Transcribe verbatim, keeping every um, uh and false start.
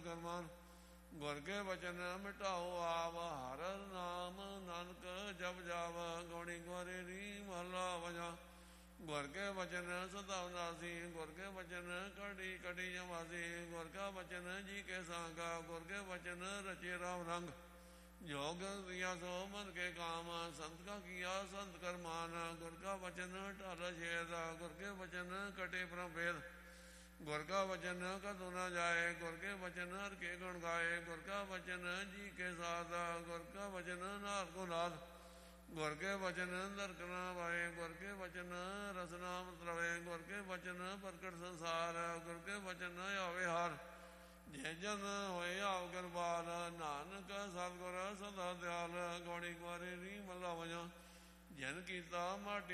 ਕਰਮਾਨ। ਗੁਰ ਕੇ ਬਚਨ ਮਿਟਾਓ ਆਪ, ਹਰ ਨਾਮ ਨਾਨਕ ਜਪ ਜਾਵ। ਗੌੜੀ ਗੁਆਰੇ ਰੀ ਮਹਲਾ ਵਜਾ। ਗੁਰ ਕੇ ਬਚਨ ਸਦਾ ਵਿਨਾਸੀ, ਗੁਰ ਕੇ ਬਚਨ ਕੜੀ ਕੜੀ ਜਮਾਸੀ। ਗੁਰ ਕਾ ਬਚਨ ਜੀ ਕੇ ਸਾਂਗਾ, ਗੁਰ ਕੇ ਬਚਨ ਰਚੇ ਰਾਮ ਰੰਗ। ਜੋ ਗੁਰ ਕੀਆ ਸੋ ਮਨ ਕੇ ਕਾਮ, ਸੰਤ ਕਾ ਕੀਆ ਸੰਤ ਕਰਮਾਨ। ਗੁਰ ਕਾ ਬਚਨ ਢਾਲ ਛੇਦ, ਗੁਰ ਕੇ ਬਚਨ ਕਟੇ ਬ੍ਰਹਮ ਭੇਦ। ਗੁਰ ਕਾ ਬਚਨ ਕਦੋਂ ਨਾ ਜਾਏ, ਗੁਰ ਕੇ ਬਚਨ ਹਰ ਕੇ ਗੁਣ ਗਾਏ। ਗੁਰ ਕਾ ਬਚਨ ਜੀ ਕੇ ਸਾਧ, ਗੁਰ ਕਾ ਬਚਨ ਨਾਰ ਕੋ ਨਾਦ। ਗੁਰ ਕੇ ਬਚਨ ਨਰਕ ਨਾ ਪਾਏ, ਗੁਰ ਕੇ ਬਚਨ ਰਸਨਾ ਅੰਮ੍ਰਿਤ ਰਵੇ। ਗੁਰ ਕੇ ਬਚਨ ਪ੍ਰਗਟ ਸੰਸਾਰ, ਗੁਰ ਕੇ ਬਚਨ ਆਵੇ ਹਾਰ। ਜੇ ਜਨ ਹੋਏ ਆਪ ਕਿਰਪਾਲ, ਨਾਨਕ ਸਤਿਗੁਰ ਸਦਾ ਦਿਆਲ। ਗੌੜੀ ਗੁਆਰੇ ਰੀ ਮਹਲਾ ਵਜਾ। ਜਿਨ ਕੀਤਾ ਮਾਟੀ